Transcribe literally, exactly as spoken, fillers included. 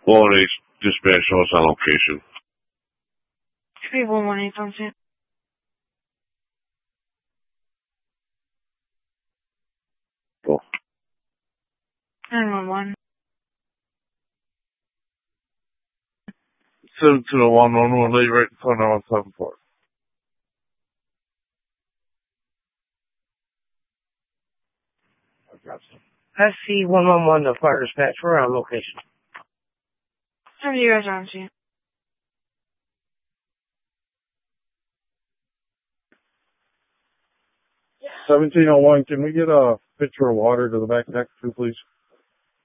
One eight dispatch us on location. three one one eight Thompson. Cool. nine one one. Seven two oh one one one leave right in front of one seven four. S C one one one to fire dispatch. We're on location. How many you guys are on scene? seventeen oh one, can we get a pitcher of water to the back deck too, please?